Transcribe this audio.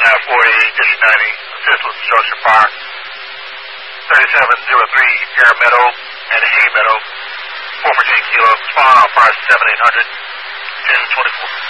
48, District 90, assist with construction fire. 3703, Air Meadow and Hay Meadow, 4 Virginia Kilo, spawn on fire 7800, 1024.